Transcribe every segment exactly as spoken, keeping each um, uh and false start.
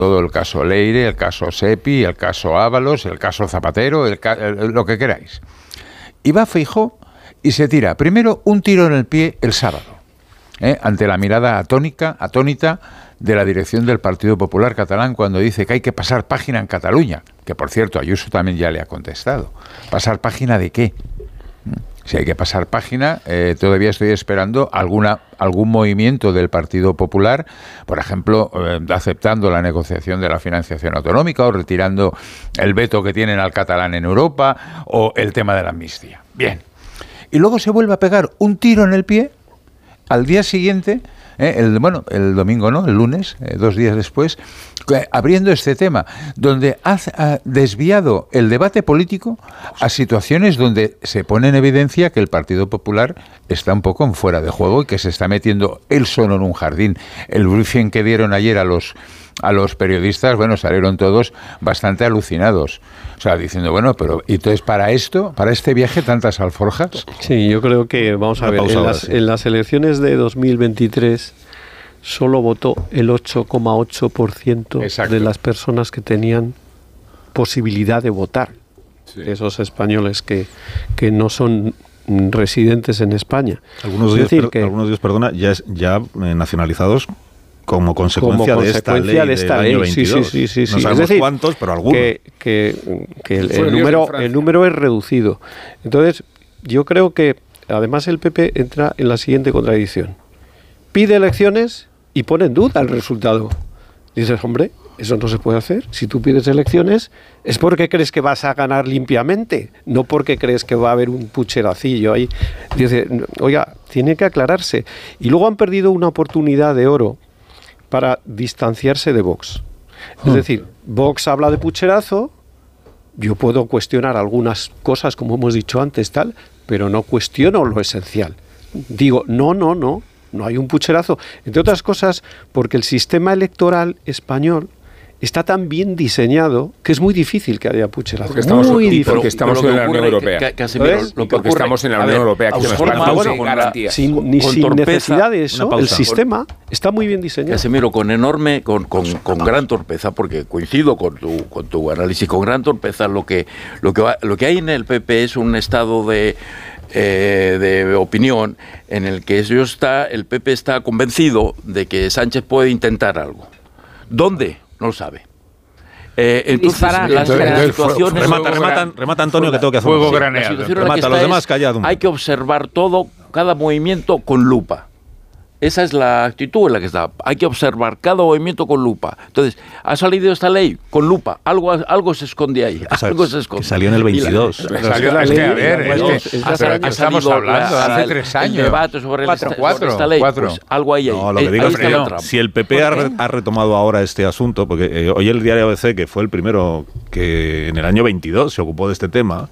todo el caso Leire, el caso Sepi, el caso Ábalos, el caso Zapatero, el ca- el, lo que queráis. Y va Feijóo y se tira primero un tiro en el pie el sábado, ¿eh? ante la mirada atónica, atónita de la dirección del Partido Popular Catalán cuando dice que hay que pasar página en Cataluña, que por cierto Ayuso también ya le ha contestado. ¿Pasar página de qué? Si hay que pasar página, eh, todavía estoy esperando alguna algún movimiento del Partido Popular, por ejemplo, eh, aceptando la negociación de la financiación autonómica o retirando el veto que tienen al catalán en Europa o el tema de la amnistía. Bien. Y luego se vuelve a pegar un tiro en el pie al día siguiente, eh, el, bueno, el domingo no, el lunes, eh, dos días después, eh, abriendo este tema, donde ha, ha desviado el debate político a situaciones donde se pone en evidencia que el Partido Popular está un poco en fuera de juego y que se está metiendo él solo en un jardín. El briefing que dieron ayer a los a los periodistas, bueno, salieron todos bastante alucinados. O sea, diciendo, bueno, pero ¿y entonces para esto, para este viaje, tantas alforjas? Sí, yo creo que, vamos a ver, en las, en las elecciones de dos mil veintitrés solo votó el ocho coma ocho por ciento de las personas que tenían posibilidad de votar. Sí. Esos españoles que, que no son residentes en España. Algunos de ellos, per, algunos de ellos, perdona, ya, ya eh, nacionalizados como consecuencia, como consecuencia de esta ley, de esta ley. Sí, sí, sí, sí, no sí. sabemos es decir, cuántos, pero algunos. Que, que, que el, el, número, el número es reducido. Entonces, yo creo que además el P P entra en la siguiente contradicción. Pide elecciones y pone en duda el resultado. Dices, hombre, eso no se puede hacer. Si tú pides elecciones es porque crees que vas a ganar limpiamente, no porque crees que va a haber un pucheracillo ahí. Dice, oiga, tiene que aclararse. Y luego han perdido una oportunidad de oro para distanciarse de Vox. Es decir, Vox habla de pucherazo, yo puedo cuestionar algunas cosas, como hemos dicho antes, tal, pero no cuestiono lo esencial. Digo, no, no, no, no hay un pucherazo. Entre otras cosas, porque el sistema electoral español está tan bien diseñado que es muy difícil que haya pucherazo. Porque estamos, muy y porque estamos en la Unión Europea. Que, que, que Casimiro, lo que porque estamos en la Unión Europea. Aquí en España, bueno, con garantías. Sin, con, ni con sin torpeza, necesidad de eso, el sistema con, está muy bien diseñado. Casimiro, con enorme, con, con, con gran torpeza, porque coincido con tu, con tu análisis, con gran torpeza, lo que, lo, que va, lo que hay en el P P es un estado de... Eh, de opinión en el que ellos está, el P P está convencido de que Sánchez puede intentar algo. ¿Dónde? No lo sabe. Eh, entonces, las, entonces, las situaciones... Remata, remata, remata Antonio, que tengo que hacer fuego graneado. Remata, los demás callados. Hay que observar todo, cada movimiento con lupa. Esa es la actitud en la que está. Hay que observar cada movimiento con lupa. Entonces, ha salido esta ley con lupa. Algo, algo se esconde ahí. Algo se esconde. Que salió en el veintidós. La, salió la ley. Es que, a ver, es que, es que estamos hablando la, hace tres años. El debate sobre, cuatro, el, cuatro, sobre esta ley. Cuatro. Pues algo hay ahí. No, lo que digo es que no, si el P P ha, ha retomado ahora este asunto, porque eh, hoy el diario A B C, que fue el primero que en el año veintidós se ocupó de este tema,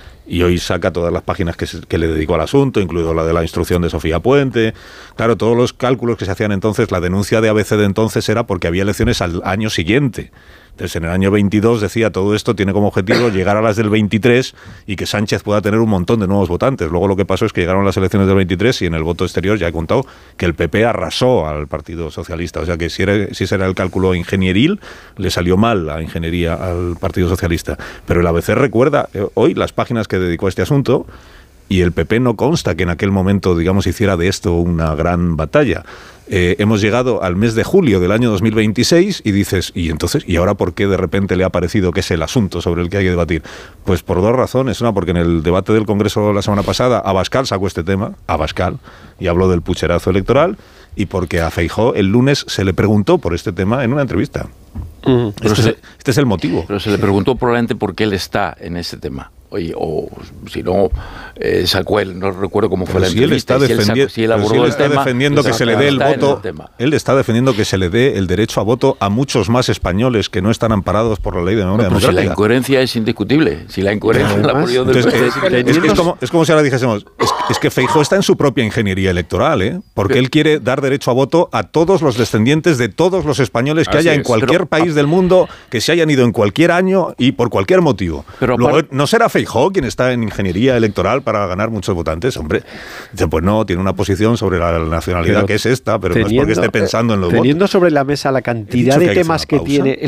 y hoy saca todas las páginas que, se, que le dedicó al asunto, incluido la de la instrucción de Sofía Puente. Claro, todos los cálculos que se hacían entonces, la denuncia de A B C de entonces era porque había elecciones al año siguiente. Entonces, en el año veintidós decía, todo esto tiene como objetivo llegar a las del veintitrés y que Sánchez pueda tener un montón de nuevos votantes. Luego lo que pasó es que llegaron las elecciones del veintitrés y en el voto exterior ya he contado que el P P arrasó al Partido Socialista. O sea que si, era, si ese era el cálculo ingenieril, le salió mal la ingeniería al Partido Socialista. Pero el A B C recuerda eh, hoy las páginas que dedicó a este asunto y el P P no consta que en aquel momento, digamos, hiciera de esto una gran batalla. Eh, hemos llegado al mes de julio del año dos mil veintiséis y dices, ¿y entonces? ¿Y ahora por qué de repente le ha parecido que es el asunto sobre el que hay que debatir? Pues por dos razones. Una, porque en el debate del Congreso la semana pasada Abascal sacó este tema, Abascal, y habló del pucherazo electoral, y porque a Feijóo el lunes se le preguntó por este tema en una entrevista. Uh-huh. Este, se, es, este es el motivo. Pero se le preguntó probablemente por qué él está en ese tema. Oye, o si no, eh, sacó él, no recuerdo cómo fue pero la si entrevista. Él está, si él si él abordó si él está el tema, defendiendo que se le dé el voto. El él está defendiendo que se le dé el derecho a voto a muchos más españoles que no están amparados por la ley de memoria no, democrática. Si la incoherencia es indiscutible. Si la incoherencia no, la Entonces, es, es, es, como, es como si ahora dijésemos, es, Es que Feijóo está en su propia ingeniería electoral, ¿eh? Porque él quiere dar derecho a voto a todos los descendientes de todos los españoles que Así haya en es. cualquier Pero, país del mundo, que se hayan ido en cualquier año y por cualquier motivo. Pero Luego, aparte- ¿no será Feijóo quien está en ingeniería electoral para ganar muchos votantes? Hombre, dice, pues no, tiene una posición sobre la nacionalidad Pero que es esta, pero no es porque teniendo- esté pensando en los votos. Teniendo sobre la mesa la cantidad He dicho que de hay que hacer temas una que pausa. tiene